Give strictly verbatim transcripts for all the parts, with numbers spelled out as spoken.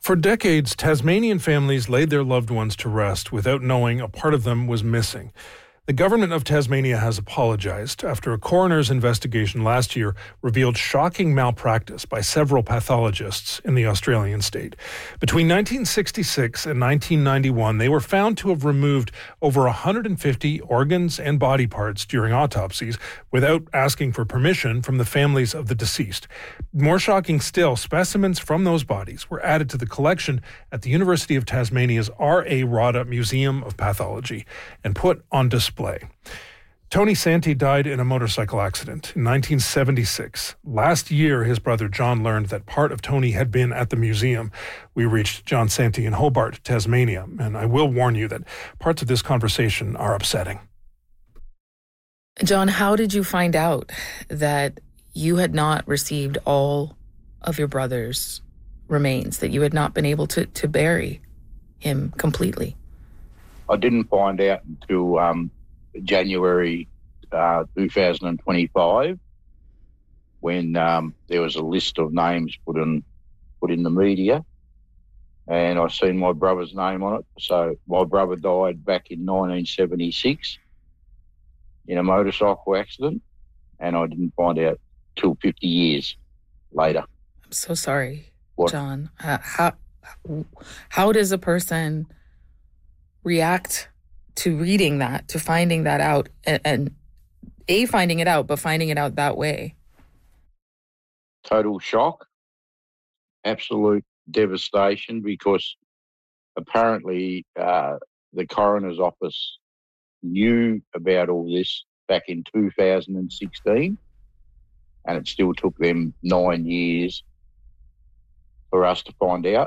For decades, Tasmanian families laid their loved ones to rest without knowing a part of them was missing. The government of Tasmania has apologized after a coroner's investigation last year revealed shocking malpractice by several pathologists in the Australian state. Between nineteen sixty-six and nineteen ninety-one, they were found to have removed over one hundred fifty organs and body parts during autopsies without asking for permission from the families of the deceased. More shocking still, specimens from those bodies were added to the collection at the University of Tasmania's R A Rada Museum of Pathology and put on display. Tony Santi died in a motorcycle accident in nineteen seventy-six. Last year, his brother John learned that part of Tony had been at the museum. We reached John Santi in Hobart, Tasmania, and I will warn you that parts of this conversation are upsetting. John, how did you find out that you had not received all of your brother's remains, that you had not been able to, to bury him completely? I didn't find out until um, January uh, two thousand twenty-five, when um, there was a list of names put in put in the media, and I seen my brother's name on it. So my brother died back in nineteen seventy-six in a motorcycle accident, and I didn't find out till fifty years later. I'm so sorry, What? John. Uh, how how does a person react to reading that, to finding that out, and, and A, finding it out, but finding it out that way? Total shock, absolute devastation, because apparently uh, the coroner's office knew about all this back in two thousand sixteen, and it still took them nine years for us to find out.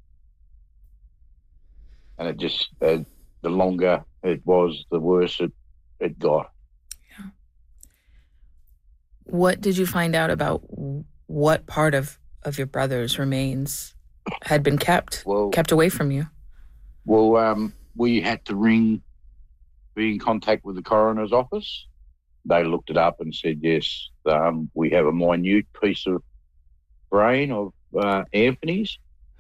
And it just, uh, the longer it was, the worse it, it got. Yeah. What did you find out about what part of, of your brother's remains had been kept, well, kept away from you? Well, um, we had to ring, be in contact with the coroner's office. They looked it up and said, yes, um, we have a minute piece of brain of uh, Anthony's.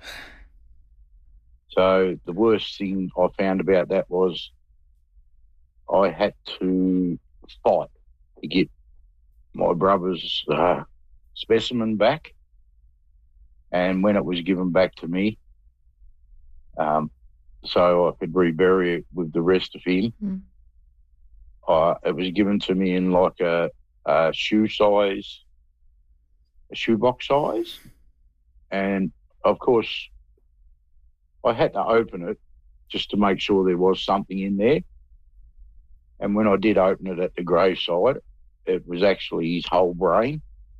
So the worst thing I found about that was I had to fight to get my brother's uh, specimen back. And when it was given back to me, um, so I could rebury it with the rest of him, mm. uh, it was given to me in like a, a shoe size, a shoebox size. And of course, I had to open it just to make sure there was something in there. And when I did open it at the graveside, it was actually his whole brain.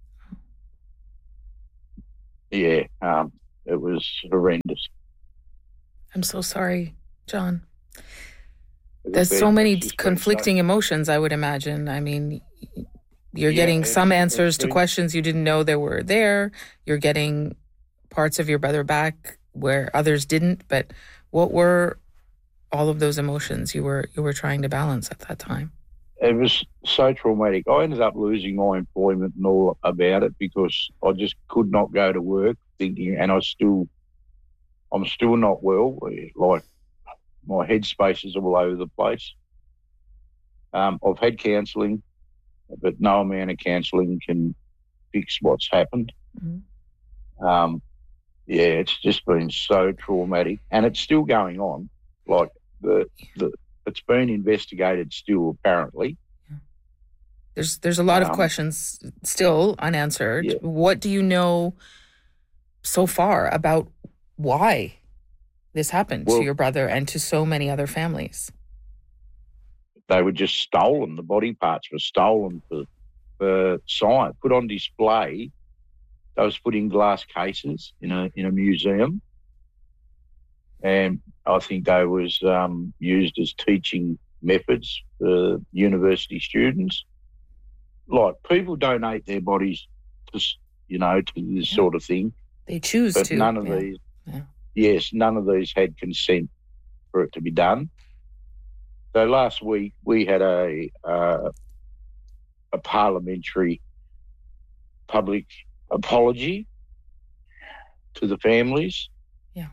Yeah, um, it was horrendous. I'm so sorry, John. There's so many conflicting emotions, I would imagine. I mean, you're yeah, getting some answers to questions you didn't know there were there. You're getting parts of your brother back where others didn't, but what were all of those emotions you were you were trying to balance at that time? It was so traumatic. I ended up losing my employment and all about it because I just could not go to work thinking, and I still, I'm still not well. Like, my headspace is all over the place. Um, I've had counselling, but no amount of counselling can fix what's happened. Mm-hmm. Um, Yeah, it's just been so traumatic, and it's still going on. Like the the, it's been investigated still, apparently. There's there's a lot um, of questions still unanswered. Yeah. What do you know so far about why this happened well, to your brother and to so many other families? They were just stolen. The body parts were stolen for for science, put on display. They was put in glass cases in a in a museum, and I think they was um, used as teaching methods for university students. Like, people donate their bodies to, you know, to this yeah. sort of thing. They choose but to. But none of yeah. these, yeah. yes, none of these had consent for it to be done. So last week we had a uh, a parliamentary public apology to the families. Yeah.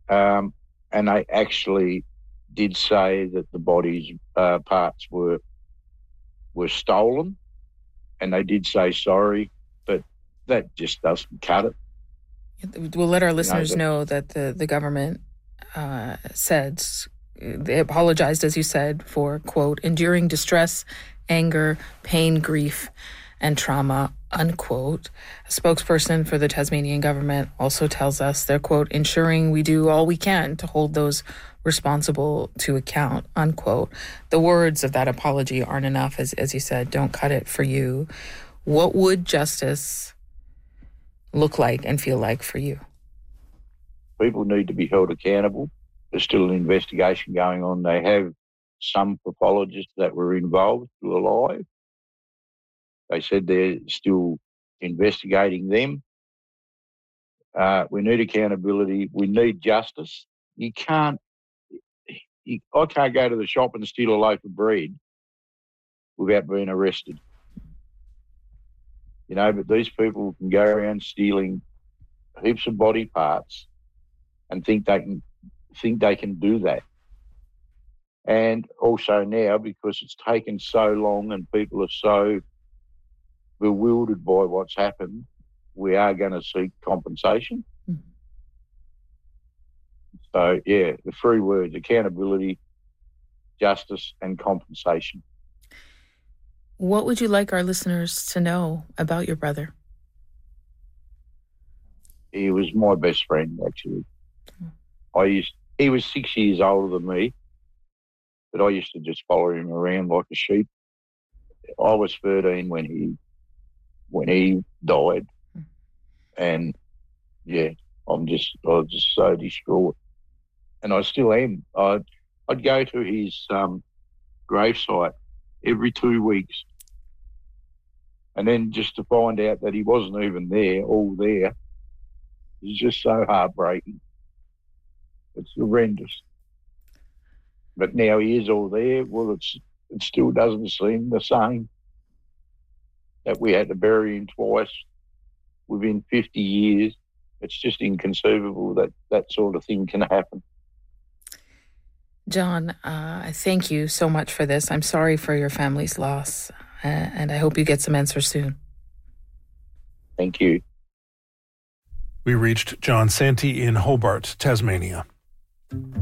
Um, and they actually did say that the body's uh, parts were were stolen, and they did say sorry, but that just doesn't cut it. We'll let our listeners you know, that, know that the, the government uh, said, they apologized, as you said, for, quote, enduring distress, anger, pain, grief, and trauma, unquote. A spokesperson for the Tasmanian government also tells us they're, quote, ensuring we do all we can to hold those responsible to account, unquote. The words of that apology aren't enough, as, as you said, don't cut it for you. What would justice look like and feel like for you? People need to be held accountable. There's still an investigation going on. They have some pathologists that were involved still alive. They said they're still investigating them. Uh, we need accountability. We need justice. You can't, you, I can't go to the shop and steal a loaf of bread without being arrested. You know, but these people can go around stealing heaps of body parts and think they can think they can do that. And also now, because it's taken so long and people are so bewildered by what's happened, we are going to seek compensation. Mm-hmm. So, yeah, the three words: accountability, justice, and compensation. What would you like our listeners to know about your brother? He was my best friend, actually. I used. He was six years older than me, but I used to just follow him around like a sheep. I was thirteen when he when he died, and yeah, I'm just I was just so distraught, and I still am. I'd I'd go to his um, gravesite every two weeks, and then just to find out that he wasn't even there, all there, is just so heartbreaking. It's horrendous. But now he is all there. Well, it's it still doesn't seem the same. That we had to bury him twice within fifty years. It's just inconceivable that that sort of thing can happen. John, uh, thank you so much for this. I'm sorry for your family's loss, uh, and I hope you get some answers soon. Thank you. We reached John Santee in Hobart, Tasmania.